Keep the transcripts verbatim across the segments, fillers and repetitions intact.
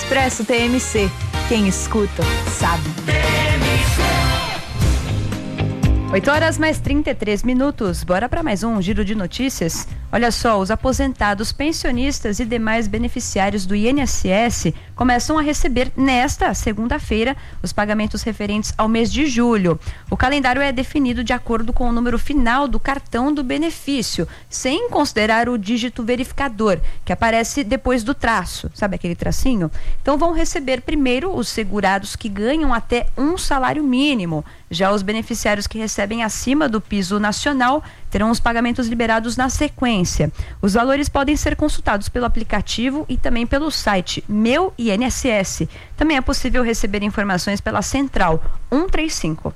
Expresso T M C. Quem escuta, sabe. oito horas mais trinta e três minutos. Bora para mais um giro de notícias. Olha só, os aposentados, pensionistas e demais beneficiários do I N S S começam a receber nesta segunda-feira os pagamentos referentes ao mês de julho. O calendário é definido de acordo com o número final do cartão do benefício, sem considerar o dígito verificador, que aparece depois do traço, sabe aquele tracinho? Então vão receber primeiro os segurados que ganham até um salário mínimo. Já os beneficiários que recebem acima do piso nacional terão os pagamentos liberados na sequência. Os valores podem ser consultados pelo aplicativo e também pelo site Meu I N S S. Também é possível receber informações pela Central cento e trinta e cinco.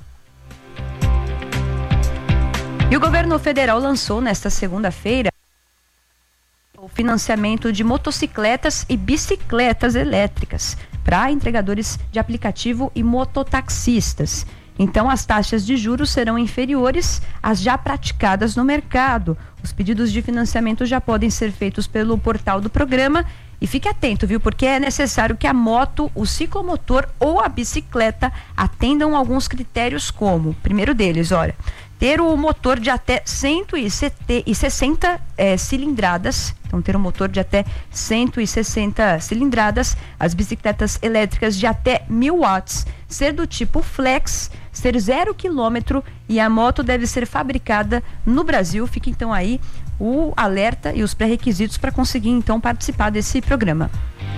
E o governo federal lançou nesta segunda-feira o financiamento de motocicletas e bicicletas elétricas para entregadores de aplicativo e mototaxistas. Então, as taxas de juros serão inferiores às já praticadas no mercado. Os pedidos de financiamento já podem ser feitos pelo portal do programa. E fique atento, viu? Porque é necessário que a moto, o ciclomotor ou a bicicleta atendam alguns critérios, como, primeiro deles, olha, ter o motor de até cento e sessenta é, cilindradas, então ter um motor de até cento e sessenta cilindradas, as bicicletas elétricas de até mil watts, ser do tipo flex, ser zero quilômetro e a moto deve ser fabricada no Brasil. Fica então aí o alerta e os pré-requisitos para conseguir então participar desse programa.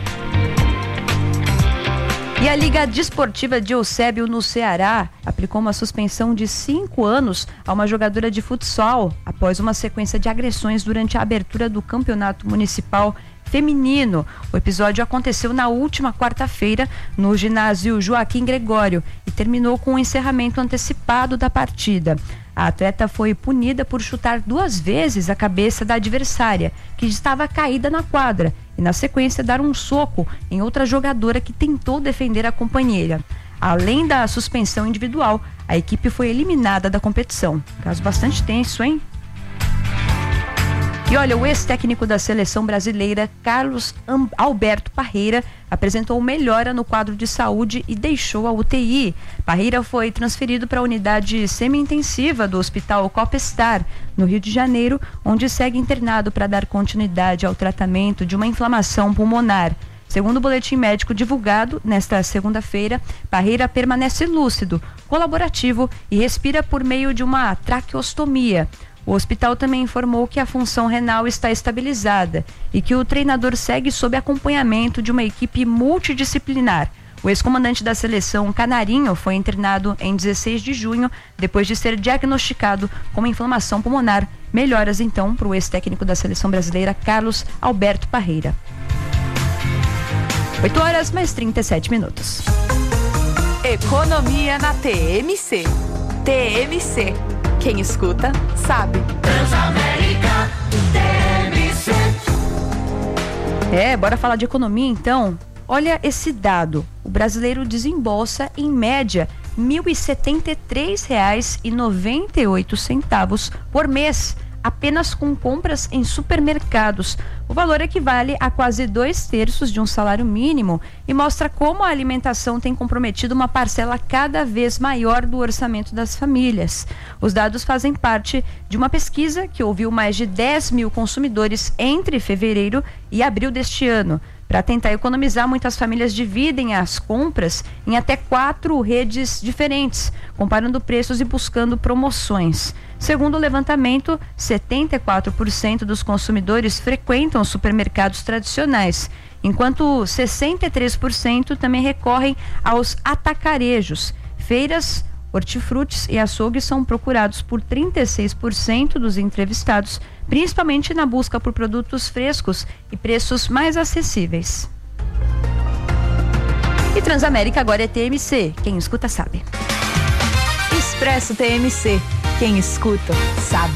E a Liga Desportiva de Eusébio, no Ceará, aplicou uma suspensão de cinco anos a uma jogadora de futsal após uma sequência de agressões durante a abertura do campeonato municipal feminino. O episódio aconteceu na última quarta-feira no ginásio Joaquim Gregório e terminou com o encerramento antecipado da partida. A atleta foi punida por chutar duas vezes a cabeça da adversária, que estava caída na quadra, e na sequência dar um soco em outra jogadora que tentou defender a companheira. Além da suspensão individual, a equipe foi eliminada da competição. Caso bastante tenso, hein? E olha, o ex-técnico da seleção brasileira, Carlos Alberto Parreira, apresentou melhora no quadro de saúde e deixou a U T I. Parreira foi transferido para a unidade semi-intensiva do Hospital Copestar, no Rio de Janeiro, onde segue internado para dar continuidade ao tratamento de uma inflamação pulmonar. Segundo o boletim médico divulgado nesta segunda-feira, Parreira permanece lúcido, colaborativo e respira por meio de uma traqueostomia. O hospital também informou que a função renal está estabilizada e que o treinador segue sob acompanhamento de uma equipe multidisciplinar. O ex-comandante da seleção, Canarinho, foi internado em dezesseis de junho, depois de ser diagnosticado com uma inflamação pulmonar. Melhoras, então, para o ex-técnico da seleção brasileira, Carlos Alberto Parreira. oito horas mais trinta e sete minutos. Economia na T M C. T M C. Quem escuta, sabe. Transamérica T M C. É, bora falar de economia então. Olha esse dado. O brasileiro desembolsa, em média, mil e setenta e três reais e noventa e oito centavos por mês, apenas com compras em supermercados. O valor equivale a quase dois terços de um salário mínimo e mostra como a alimentação tem comprometido uma parcela cada vez maior do orçamento das famílias. Os dados fazem parte de uma pesquisa que ouviu mais de dez mil consumidores entre fevereiro e abril deste ano. Para tentar economizar, muitas famílias dividem as compras em até quatro redes diferentes, comparando preços e buscando promoções. Segundo o levantamento, setenta e quatro por cento dos consumidores frequentam supermercados tradicionais, enquanto sessenta e três por cento também recorrem aos atacarejos. Feiras, hortifrutis e açougues são procurados por trinta e seis por cento dos entrevistados, principalmente na busca por produtos frescos e preços mais acessíveis. E Transamérica agora é T M C. Quem escuta sabe. Expresso T M C. Quem escuta, sabe.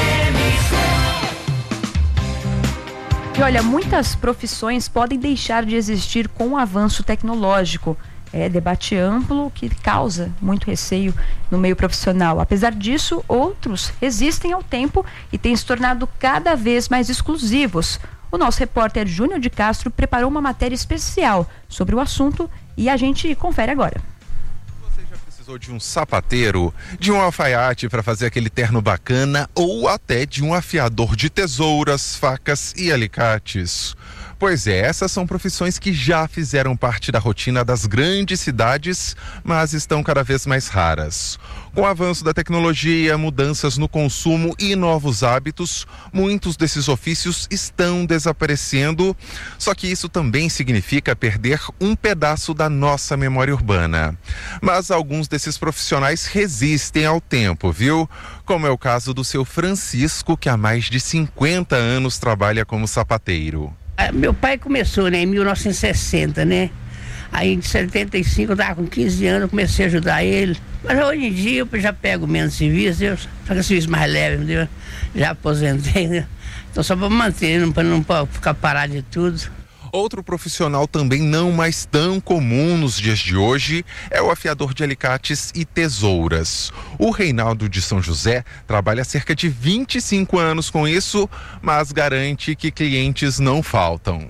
E olha, muitas profissões podem deixar de existir com o avanço tecnológico. É debate amplo que causa muito receio no meio profissional. Apesar disso, outros resistem ao tempo e têm se tornado cada vez mais exclusivos. O nosso repórter Júnior de Castro preparou uma matéria especial sobre o assunto e a gente confere agora. Você já precisou de um sapateiro, de um alfaiate para fazer aquele terno bacana ou até de um afiador de tesouras, facas e alicates? Pois é, essas são profissões que já fizeram parte da rotina das grandes cidades, mas estão cada vez mais raras. Com o avanço da tecnologia, mudanças no consumo e novos hábitos, muitos desses ofícios estão desaparecendo, só que isso também significa perder um pedaço da nossa memória urbana. Mas alguns desses profissionais resistem ao tempo, viu? Como é o caso do seu Francisco, que há mais de cinquenta anos trabalha como sapateiro. Meu pai começou, né, em mil novecentos e sessenta, né? Aí em setenta e cinco eu tava com quinze anos, eu comecei a ajudar ele. Mas hoje em dia eu já pego menos serviço, eu faço serviço mais leve, entendeu? Já aposentei, né? Então só para manter, para não pra ficar parado de tudo. Outro profissional também não mais tão comum nos dias de hoje é o afiador de alicates e tesouras. O Reinaldo de São José trabalha há cerca de vinte e cinco anos com isso, mas garante que clientes não faltam.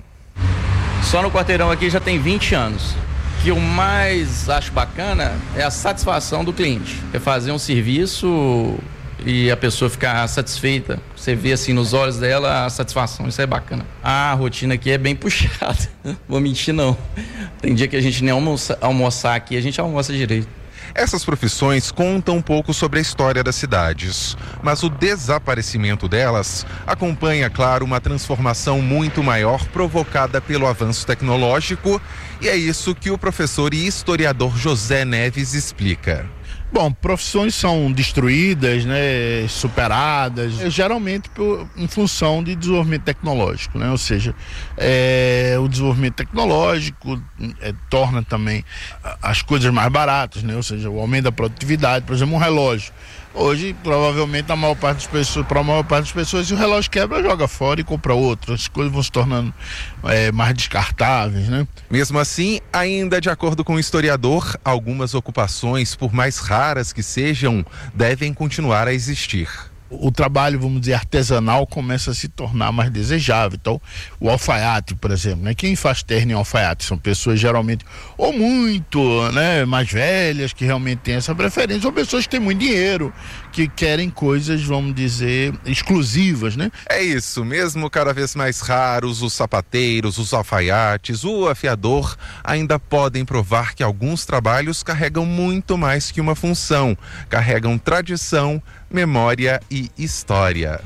Só no quarteirão aqui já tem vinte anos. O que eu mais acho bacana é a satisfação do cliente. É fazer um serviço e a pessoa ficar satisfeita. Você vê assim nos olhos dela a satisfação, isso é bacana. A rotina aqui é bem puxada, vou mentir não. Tem dia que a gente nem almoça, almoçar aqui, a gente almoça direito. Essas profissões contam um pouco sobre a história das cidades, mas o desaparecimento delas acompanha, claro, uma transformação muito maior provocada pelo avanço tecnológico, e é isso que o professor e historiador José Neves explica. Bom, profissões são destruídas, né, superadas, geralmente por, em função de desenvolvimento tecnológico, né? Ou seja, é, o desenvolvimento tecnológico é, torna também as coisas mais baratas, né? Ou seja, o aumento da produtividade. Por exemplo, um relógio. Hoje, provavelmente, a maior parte das pessoas, para a maior parte das pessoas, se o relógio quebra, joga fora e compra outro. As coisas vão se tornando é, mais descartáveis, né? Mesmo assim, ainda de acordo com o historiador, algumas ocupações, por mais raras que sejam, devem continuar a existir. O trabalho, vamos dizer, artesanal começa a se tornar mais desejável. Então, o alfaiate, por exemplo, né? Quem faz terno em alfaiate são pessoas geralmente ou muito, né, mais velhas, que realmente têm essa preferência, ou pessoas que têm muito dinheiro, que querem coisas, vamos dizer, exclusivas, né? É isso, mesmo cada vez mais raros, os sapateiros, os alfaiates, o afiador ainda podem provar que alguns trabalhos carregam muito mais que uma função, carregam tradição, memória e história.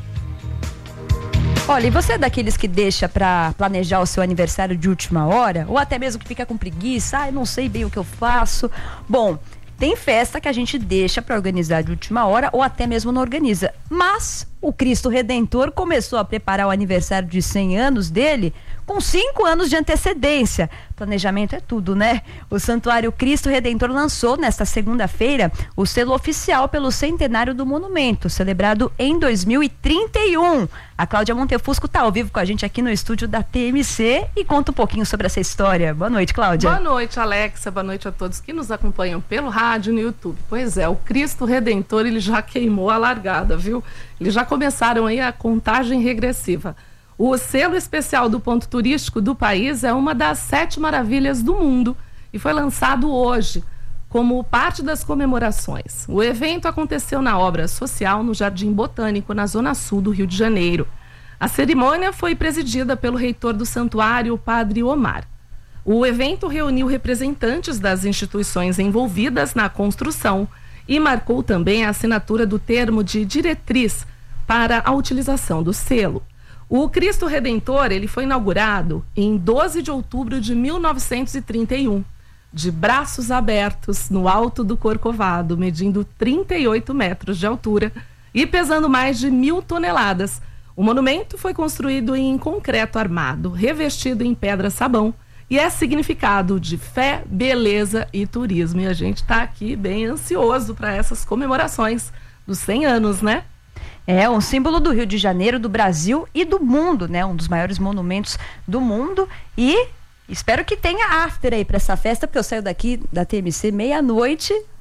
Olha, e você é daqueles que deixa pra planejar o seu aniversário de última hora? Ou até mesmo que fica com preguiça? Ah, eu não sei bem o que eu faço. Bom, tem festa que a gente deixa pra organizar de última hora ou até mesmo não organiza. Mas o Cristo Redentor começou a preparar o aniversário de cem anos dele com cinco anos de antecedência. Planejamento é tudo, né? O Santuário Cristo Redentor lançou nesta segunda-feira o selo oficial pelo centenário do monumento, celebrado em dois mil e trinta e um. A Cláudia Montefusco está ao vivo com a gente aqui no estúdio da T M C e conta um pouquinho sobre essa história. Boa noite, Cláudia. Boa noite, Alexa. Boa noite a todos que nos acompanham pelo rádio e no YouTube. Pois é, o Cristo Redentor, ele já queimou a largada, viu? Eles já começaram aí a contagem regressiva. O selo especial do ponto turístico do país é uma das sete maravilhas do mundo e foi lançado hoje como parte das comemorações. O evento aconteceu na obra social no Jardim Botânico, na zona sul do Rio de Janeiro. A cerimônia foi presidida pelo reitor do santuário, o padre Omar. O evento reuniu representantes das instituições envolvidas na construção e marcou também a assinatura do termo de diretriz para a utilização do selo. O Cristo Redentor, ele foi inaugurado em doze de outubro de mil novecentos e trinta e um, de braços abertos no alto do Corcovado, medindo trinta e oito metros de altura e pesando mais de mil toneladas. O monumento foi construído em concreto armado, revestido em pedra-sabão e é significado de fé, beleza e turismo. E a gente está aqui bem ansioso para essas comemorações dos cem anos, né? É um símbolo do Rio de Janeiro, do Brasil e do mundo, né? Um dos maiores monumentos do mundo. E espero que tenha after aí para essa festa, porque eu saio daqui da T M C meia-noite, porque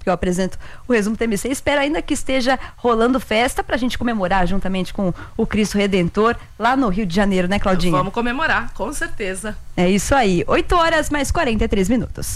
eu apresento o resumo T M C. Espero ainda que esteja rolando festa pra gente comemorar juntamente com o Cristo Redentor lá no Rio de Janeiro, né, Claudinha? Vamos comemorar, com certeza. É isso aí. oito horas mais quarenta e três minutos.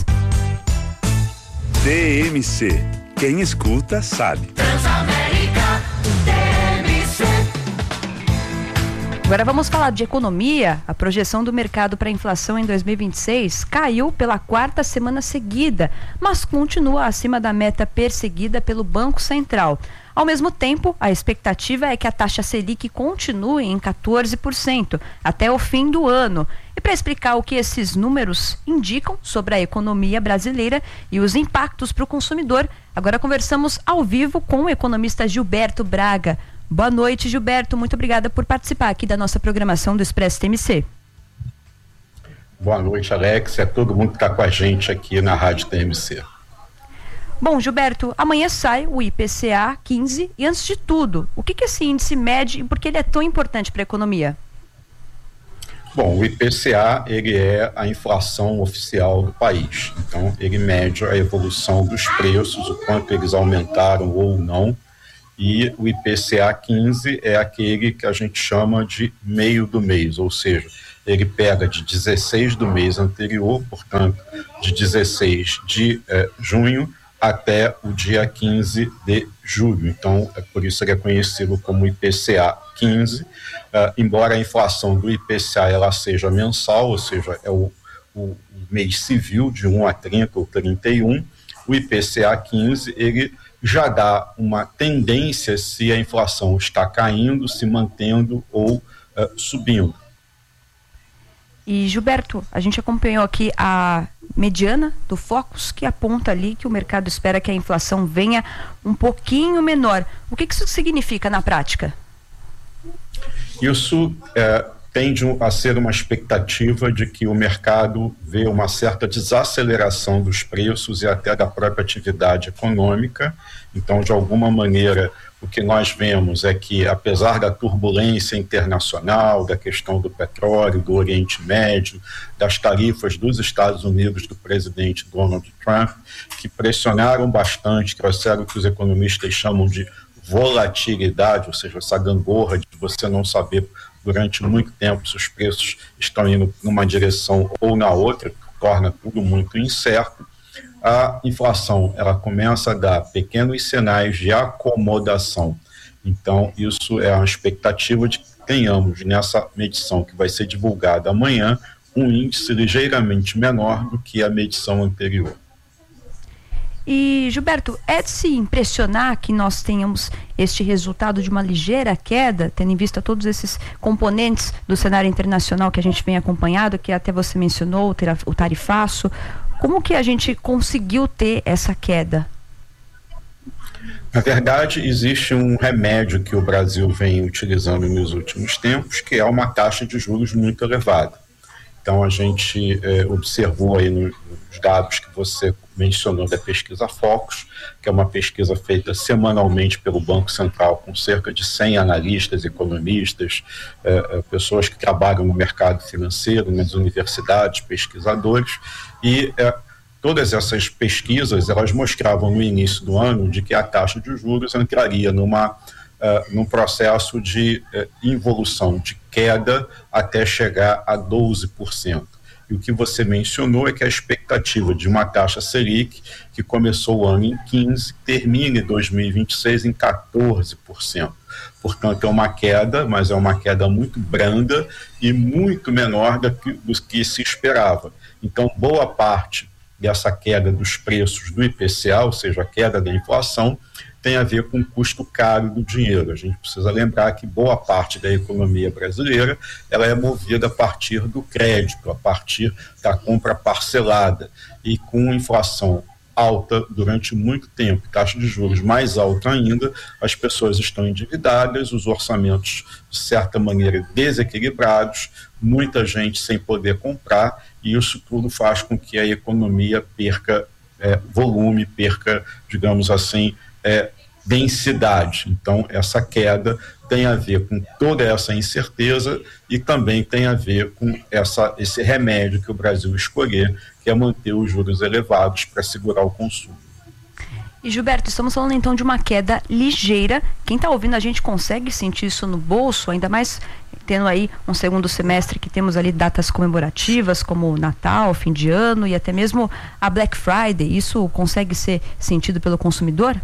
T M C. Quem escuta sabe. Transamérica T M C. Agora vamos falar de economia. A projeção do mercado para a inflação em dois mil e vinte e seis caiu pela quarta semana seguida, mas continua acima da meta perseguida pelo Banco Central. Ao mesmo tempo, a expectativa é que a taxa Selic continue em quatorze por cento até o fim do ano. E para explicar o que esses números indicam sobre a economia brasileira e os impactos para o consumidor, agora conversamos ao vivo com o economista Gilberto Braga. Boa noite, Gilberto. Muito obrigada por participar aqui da nossa programação do Expresso T M C. Boa noite, Alex. É todo mundo que está com a gente aqui na Rádio T M C. Bom, Gilberto, amanhã sai o I P C A quinze e, antes de tudo, o que, que esse índice mede e por que ele é tão importante para a economia? Bom, o I P C A, ele é a inflação oficial do país. Então, ele mede a evolução dos preços, o quanto eles aumentaram ou não. E o I P C A quinze é aquele que a gente chama de meio do mês, ou seja, ele pega de dezesseis do mês anterior, portanto, de dezesseis de eh, junho até o dia quinze de julho. Então, é por isso que ele é conhecido como I P C A quinze, uh, embora a inflação do I P C A ela seja mensal, ou seja, é o, o mês civil de um a trinta ou trinta e um, o I P C A quinze, ele já dá uma tendência se a inflação está caindo, se mantendo ou uh, subindo. E, Gilberto, a gente acompanhou aqui a mediana do Focus, que aponta ali que o mercado espera que a inflação venha um pouquinho menor. O que, que isso significa na prática? Isso é, tende a ser uma expectativa de que o mercado vê uma certa desaceleração dos preços e até da própria atividade econômica. Então, de alguma maneira, o que nós vemos é que, apesar da turbulência internacional, da questão do petróleo, do Oriente Médio, das tarifas dos Estados Unidos do presidente Donald Trump, que pressionaram bastante, trouxeram o que os economistas chamam de volatilidade, ou seja, essa gangorra de você não saber durante muito tempo se os preços estão indo numa direção ou na outra, que torna tudo muito incerto. A inflação ela começa a dar pequenos sinais de acomodação. Então, isso é uma expectativa de que tenhamos nessa medição que vai ser divulgada amanhã um índice ligeiramente menor do que a medição anterior. E, Gilberto, é de se impressionar que nós tenhamos este resultado de uma ligeira queda, tendo em vista todos esses componentes do cenário internacional que a gente vem acompanhado, que até você mencionou, o tarifaço. Como que a gente conseguiu ter essa queda? Na verdade, existe um remédio que o Brasil vem utilizando nos últimos tempos, que é uma taxa de juros muito elevada. Então, a gente eh, observou aí nos dados que você mencionou da pesquisa Focus, que é uma pesquisa feita semanalmente pelo Banco Central com cerca de cem analistas, economistas, eh, pessoas que trabalham no mercado financeiro, nas universidades, pesquisadores, e eh, todas essas pesquisas, elas mostravam no início do ano de que a taxa de juros entraria numa Uh, num processo de uh, involução, de queda, até chegar a doze por cento. E o que você mencionou é que a expectativa de uma taxa Selic, que começou o ano em quinze, termine dois mil e vinte e seis em quatorze por cento. Portanto, é uma queda, mas é uma queda muito branda e muito menor do que, do que se esperava. Então, boa parte dessa queda dos preços do I P C A, ou seja, a queda da inflação, tem a ver com o custo caro do dinheiro. A gente precisa lembrar que boa parte da economia brasileira ela é movida a partir do crédito, a partir da compra parcelada. E com inflação alta durante muito tempo, taxa de juros mais alta ainda, as pessoas estão endividadas, os orçamentos, de certa maneira, desequilibrados, muita gente sem poder comprar, e isso tudo faz com que a economia perca é, volume, perca, digamos assim, É, densidade. Então, essa queda tem a ver com toda essa incerteza e também tem a ver com essa, esse remédio que o Brasil escolher, que é manter os juros elevados para segurar o consumo. E Gilberto, estamos falando então de uma queda ligeira. Quem está ouvindo a gente consegue sentir isso no bolso, ainda mais tendo aí um segundo semestre que temos ali datas comemorativas como Natal, fim de ano e até mesmo a Black Friday. Isso consegue ser sentido pelo consumidor?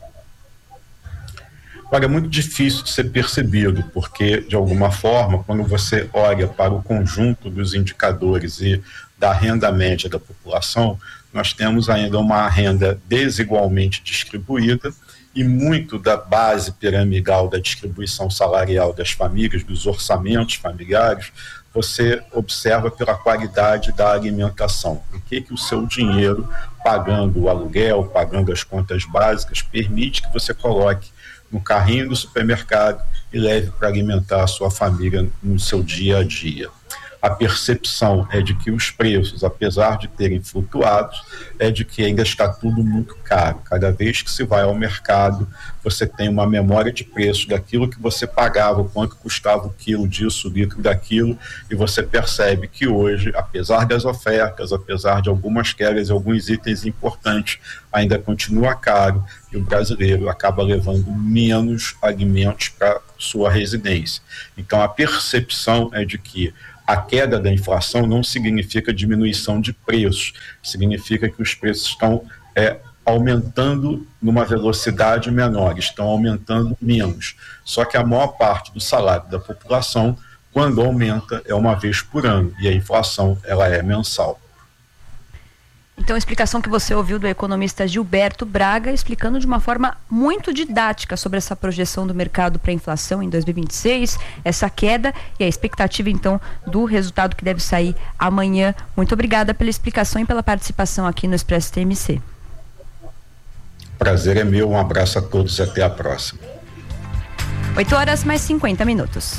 Olha, é muito difícil de ser percebido, porque, de alguma forma, quando você olha para o conjunto dos indicadores e da renda média da população, nós temos ainda uma renda desigualmente distribuída e muito da base piramidal da distribuição salarial das famílias, dos orçamentos familiares, você observa pela qualidade da alimentação. O que que o seu dinheiro, pagando o aluguel, pagando as contas básicas, permite que você coloque no carrinho do supermercado e leve para alimentar a sua família no seu dia a dia. A percepção é de que os preços, apesar de terem flutuado, é de que ainda está tudo muito caro. Cada vez que se vai ao mercado, você tem uma memória de preço daquilo que você pagava, quanto custava o quilo disso, o litro daquilo, e você percebe que hoje, apesar das ofertas, apesar de algumas quedas e alguns itens importantes, ainda continua caro e o brasileiro acaba levando menos alimentos para sua residência. Então, a percepção é de que a queda da inflação não significa diminuição de preços, significa que os preços estão é, aumentando numa velocidade menor, estão aumentando menos. Só que a maior parte do salário da população, quando aumenta, é uma vez por ano, e a inflação ela é mensal. Então, a explicação que você ouviu do economista Gilberto Braga, explicando de uma forma muito didática sobre essa projeção do mercado para a inflação em dois mil e vinte e seis, essa queda e a expectativa, então, do resultado que deve sair amanhã. Muito obrigada pela explicação e pela participação aqui no Expresso T M C. Prazer é meu, um abraço a todos e até a próxima. oito horas mais cinquenta minutos.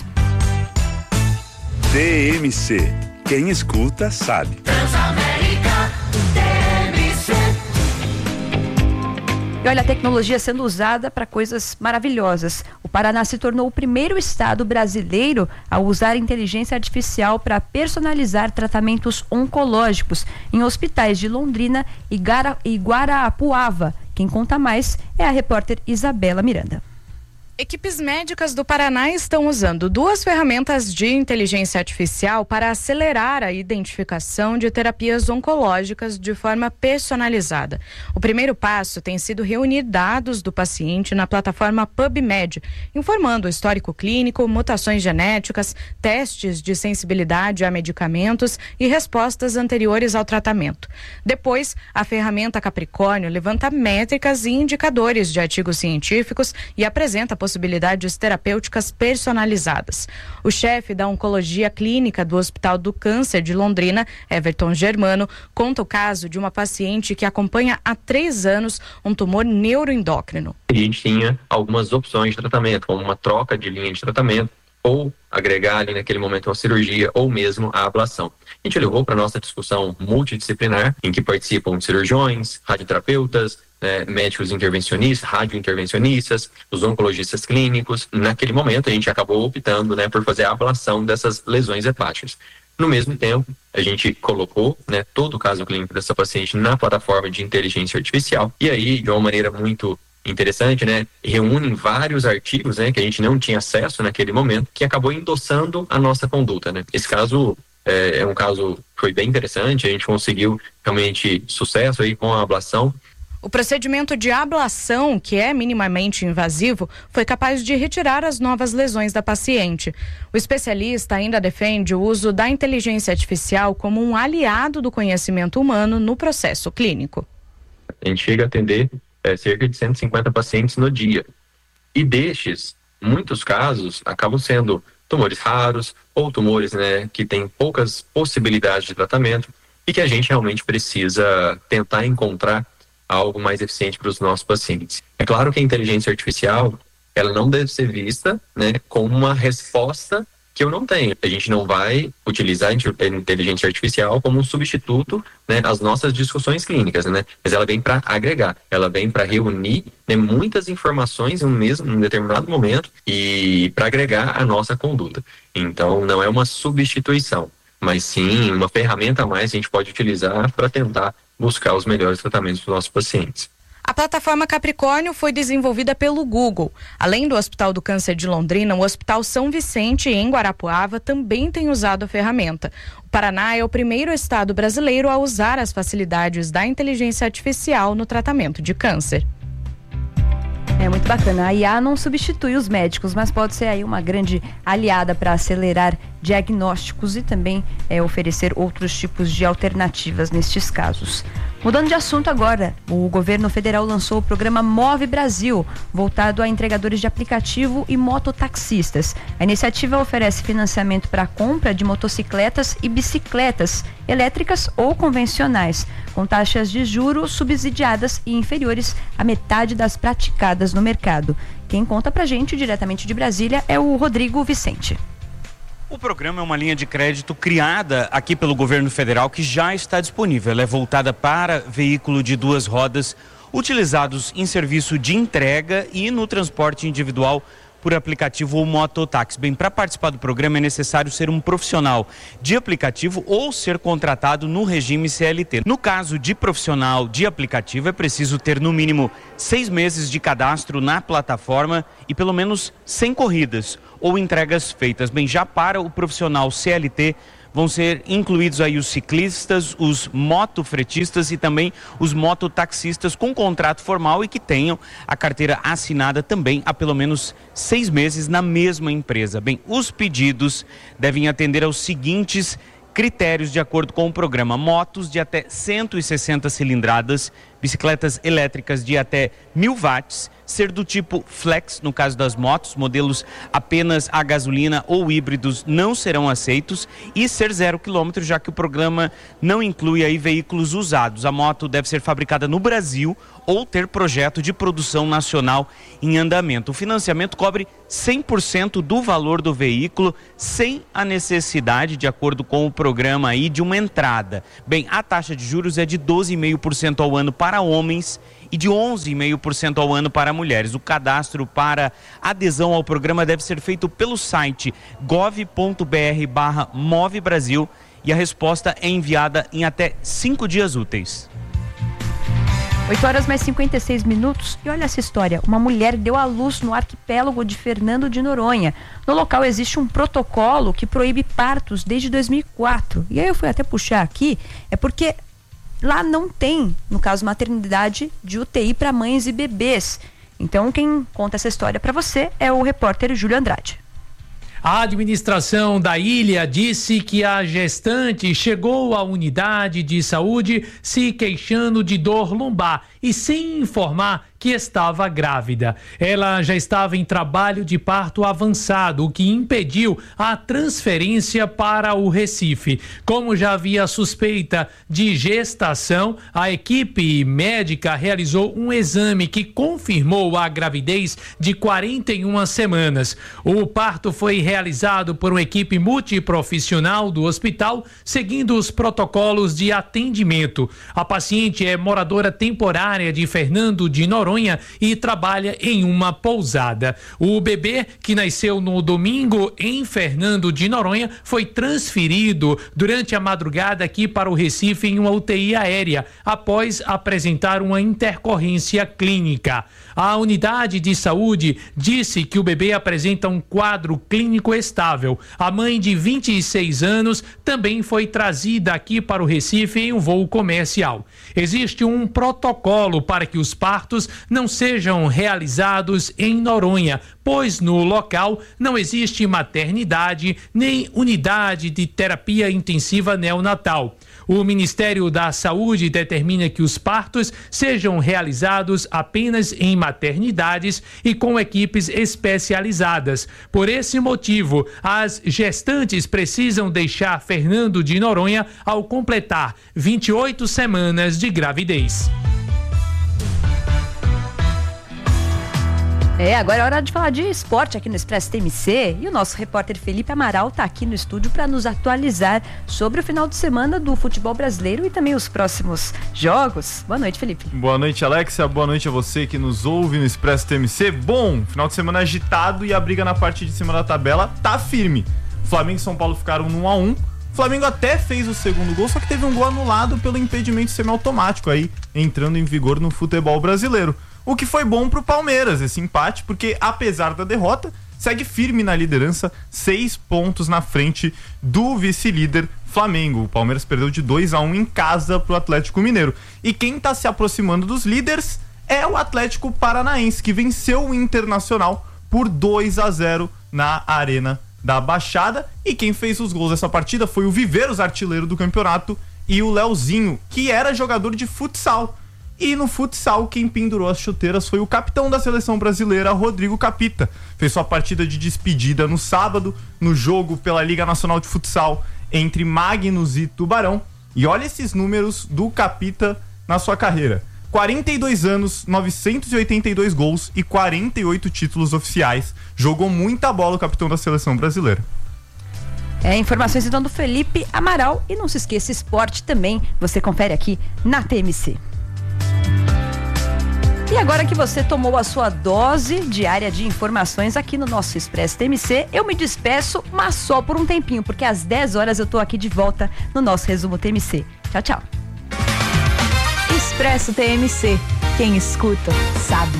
T M C. Quem escuta sabe. Transamérica T M C. E olha, a tecnologia sendo usada para coisas maravilhosas. O Paraná se tornou o primeiro estado brasileiro a usar inteligência artificial para personalizar tratamentos oncológicos em hospitais de Londrina e, Gara, e Guarapuava. Quem conta mais é a repórter Isabela Miranda. Equipes médicas do Paraná estão usando duas ferramentas de inteligência artificial para acelerar a identificação de terapias oncológicas de forma personalizada. O primeiro passo tem sido reunir dados do paciente na plataforma PubMed, informando o histórico clínico, mutações genéticas, testes de sensibilidade a medicamentos e respostas anteriores ao tratamento. Depois, a ferramenta Capricórnio levanta métricas e indicadores de artigos científicos e apresenta possibilidades terapêuticas personalizadas. O chefe da Oncologia Clínica do Hospital do Câncer de Londrina, Everton Germano, conta o caso de uma paciente que acompanha há três anos um tumor neuroendócrino. A gente tinha algumas opções de tratamento, como uma troca de linha de tratamento, ou agregar ali naquele momento uma cirurgia, ou mesmo a ablação. A gente levou para a nossa discussão multidisciplinar, em que participam cirurgiões, radioterapeutas, né, médicos intervencionistas, radiointervencionistas, os oncologistas clínicos. Naquele momento a gente acabou optando, né, por fazer a ablação dessas lesões hepáticas. No mesmo tempo, a gente colocou, né, todo o caso clínico dessa paciente na plataforma de inteligência artificial, e aí, de uma maneira muito interessante, né, reúnem vários artigos, né, que a gente não tinha acesso naquele momento, que acabou endossando a nossa conduta, né. Esse caso é, é um caso que foi bem interessante, a gente conseguiu realmente sucesso aí com a ablação. O procedimento de ablação, que é minimamente invasivo, foi capaz de retirar as novas lesões da paciente. O especialista ainda defende o uso da inteligência artificial como um aliado do conhecimento humano no processo clínico. A gente chega a atender é, cerca de cento e cinquenta pacientes no dia. E destes, muitos casos acabam sendo tumores raros ou tumores, né, que têm poucas possibilidades de tratamento e que a gente realmente precisa tentar encontrar algo mais eficiente para os nossos pacientes. É claro que a inteligência artificial, ela não deve ser vista, né, como uma resposta que eu não tenho. A gente não vai utilizar a inteligência artificial como um substituto, né, às nossas discussões clínicas, né, mas ela vem para agregar, ela vem para reunir, né, muitas informações em um mesmo, em um determinado momento e para agregar a nossa conduta. Então, não é uma substituição, mas sim uma ferramenta a mais que a gente pode utilizar para tentar buscar os melhores tratamentos para os nossos pacientes. A plataforma Capricórnio foi desenvolvida pelo Google. Além do Hospital do Câncer de Londrina, o Hospital São Vicente, em Guarapuava, também tem usado a ferramenta. O Paraná é o primeiro estado brasileiro a usar as facilidades da inteligência artificial no tratamento de câncer. É muito bacana. A I A não substitui os médicos, mas pode ser aí uma grande aliada para acelerar diagnósticos e também é, oferecer outros tipos de alternativas nestes casos. Mudando de assunto agora, o governo federal lançou o programa Move Brasil, voltado a entregadores de aplicativo e mototaxistas. A iniciativa oferece financiamento para a compra de motocicletas e bicicletas elétricas ou convencionais, com taxas de juros subsidiadas e inferiores à metade das praticadas no mercado. Quem conta pra gente diretamente de Brasília é o Rodrigo Vicente. O programa é uma linha de crédito criada aqui pelo governo federal que já está disponível. Ela é voltada para veículo de duas rodas utilizados em serviço de entrega e no transporte individual por aplicativo ou mototáxi. Bem, para participar do programa é necessário ser um profissional de aplicativo ou ser contratado no regime C L T. No caso de profissional de aplicativo, é preciso ter no mínimo seis meses de cadastro na plataforma e pelo menos cem corridas ou entregas feitas. Bem, já para o profissional C L T, vão ser incluídos aí os ciclistas, os motofretistas e também os mototaxistas com contrato formal e que tenham a carteira assinada também há pelo menos seis meses na mesma empresa. Bem, os pedidos devem atender aos seguintes critérios de acordo com o programa: motos de até cento e sessenta cilindradas, bicicletas elétricas de até mil watts, ser do tipo flex, no caso das motos, modelos apenas a gasolina ou híbridos não serão aceitos, e ser zero quilômetro, já que o programa não inclui aí veículos usados. A moto deve ser fabricada no Brasil ou ter projeto de produção nacional em andamento. O financiamento cobre cem por cento do valor do veículo, sem a necessidade, de acordo com o programa aí, de uma entrada. Bem, a taxa de juros é de doze vírgula cinco por cento ao ano para homens e de onze vírgula cinco por cento ao ano para mulheres. O cadastro para adesão ao programa deve ser feito pelo site gov ponto br barra Move Brasil e a resposta é enviada em até cinco dias úteis. oito horas mais cinquenta e seis minutos e olha essa história. Uma mulher deu à luz no arquipélago de Fernando de Noronha. No local existe um protocolo que proíbe partos desde dois mil e quatro. E aí eu fui até puxar aqui, é porque lá não tem, no caso, maternidade de U T I para mães e bebês. Então, quem conta essa história para você é o repórter Júlio Andrade. A administração da ilha disse que a gestante chegou à unidade de saúde se queixando de dor lombar e sem informar que estava grávida. Ela já estava em trabalho de parto avançado, o que impediu a transferência para o Recife. Como já havia suspeita de gestação, a equipe médica realizou um exame que confirmou a gravidez de quarenta e uma semanas. O parto foi realizado por uma equipe multiprofissional do hospital, seguindo os protocolos de atendimento. A paciente é moradora temporária de Fernando de Noronha e trabalha em uma pousada. O bebê, que nasceu no domingo em Fernando de Noronha, foi transferido durante a madrugada aqui para o Recife em uma U T I aérea, após apresentar uma intercorrência clínica. A unidade de saúde disse que o bebê apresenta um quadro clínico estável. A mãe, de vinte e seis anos, também foi trazida aqui para o Recife em um voo comercial. Existe um protocolo para que os partos não sejam realizados em Noronha, pois no local não existe maternidade nem unidade de terapia intensiva neonatal. O Ministério da Saúde determina que os partos sejam realizados apenas em maternidades e com equipes especializadas. Por esse motivo, as gestantes precisam deixar Fernando de Noronha ao completar vinte e oito semanas de gravidez. É, agora é hora de falar de esporte aqui no Expresso T M C e o nosso repórter Felipe Amaral está aqui no estúdio para nos atualizar sobre o final de semana do futebol brasileiro e também os próximos jogos. Boa noite, Felipe. Boa noite, Alexia. Boa noite a você que nos ouve no Expresso T M C. Bom, final de semana agitado e a briga na parte de cima da tabela tá firme. Flamengo e São Paulo ficaram no um a um. Flamengo até fez o segundo gol, só que teve um gol anulado pelo impedimento semiautomático aí, entrando em vigor no futebol brasileiro. O que foi bom pro Palmeiras, esse empate, porque apesar da derrota, segue firme na liderança, seis pontos na frente do vice-líder Flamengo. O Palmeiras perdeu de dois a um em casa pro Atlético Mineiro. E quem tá se aproximando dos líderes é o Atlético Paranaense, que venceu o Internacional por dois a zero na Arena da Baixada. E quem fez os gols dessa partida foi o Viveiros, artilheiro do campeonato, e o Leozinho, que era jogador de futsal. E no futsal, quem pendurou as chuteiras foi o capitão da seleção brasileira, Rodrigo Capita. Fez sua partida de despedida no sábado, no jogo pela Liga Nacional de Futsal entre Magnus e Tubarão. E olha esses números do Capita na sua carreira. quarenta e dois anos, novecentos e oitenta e dois gols e quarenta e oito títulos oficiais. Jogou muita bola o capitão da seleção brasileira. É, informações então do Felipe Amaral. E não se esqueça, esporte também você confere aqui na T M C. E agora que você tomou a sua dose diária de informações aqui no nosso Expresso T M C, eu me despeço, mas só por um tempinho, porque às dez horas eu tô aqui de volta no nosso resumo T M C. Tchau, tchau. Expresso T M C. Quem escuta, sabe.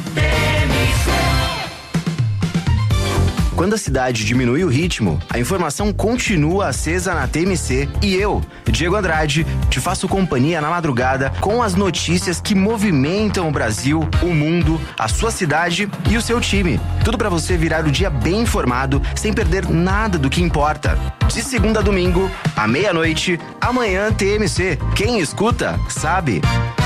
Quando a cidade diminui o ritmo, a informação continua acesa na T M C e eu, Diego Andrade, te faço companhia na madrugada com as notícias que movimentam o Brasil, o mundo, a sua cidade e o seu time. Tudo para você virar o dia bem informado, sem perder nada do que importa. De segunda a domingo, à meia-noite, amanhã T M C. Quem escuta, sabe.